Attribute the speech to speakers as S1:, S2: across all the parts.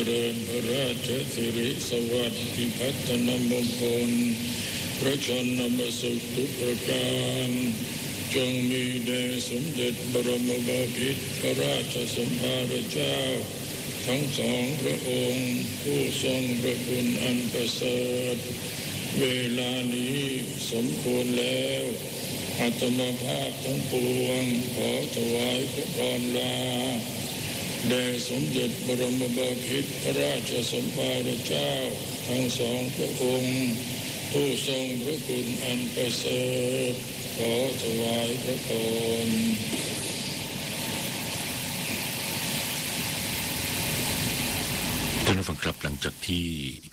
S1: ริญพระราชสิริสวัสดิพัฒนมงคลพระชนมสุขทุกประการจงมีแด่สมเด็จบรมบพิตรพระราชสมภารเจ้าทั้งสองพระองค์ผู้ทรงพระคุณอันประเสริฐเวลานี้สมควรแล้วอาตมาภาพทั้งปวงขอถวายพระพรลาแด่สมเด็จบรมบพิตรพระราชสมภารเจ้าทั้งสองพระองค์ผู้ทรงพระคุณอันประเสริฐขอถวายพระพร
S2: ท่านผู้ฟังครับหลังจากที่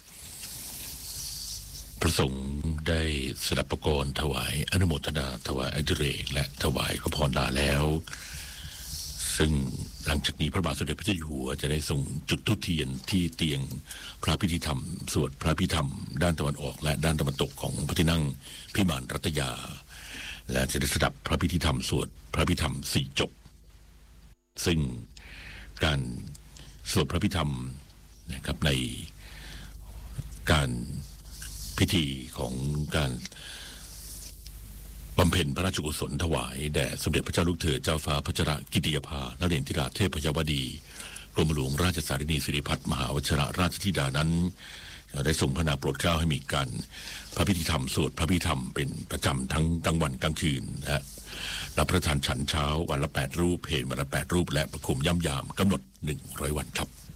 S2: พระสงฆ์ได้สดับประกรณ์ถวายอนุโมทนาถวายอดิเรกและถวายพระพรลาแล้วซึ่งหลังจากนี้พระบาทสมเด็จพระเจ้าอยู่หัวจะได้ส่งจุดธูปเทียนที่เตียงพระพิธีธรรมสวดพระพิธรรมด้านตะวันออกและด้านตะวันตกของพระที่นั่งพิมานรัตยาและจะได้สดับพระพิธีธรรมสวดพระพิธรรม4จบซึ่งการสวดพระพิธรรมนะครับในการพิธีของการบำเพ็ญพระราชกุศลถวายแด่สมเด็จพระเจ้าลูกเธอเจ้าฟ้าพัชรกิติยภานเรศธิราชเทพยวดีกรมหลวงราชสารินีสิริพัฒน์มหาวชิรราชธิดานั้นได้ทรงพระนามโปรดเกล้าให้มีการพระพิธีธรรมสวดพระพิธรรมเป็นประจำทั้งกลางวันกลางคืนและรับประทานฉันเช้าวันละ8รูปเพลวันละ8รูปและประคุมย่ำยามกำหนด100 วันครับ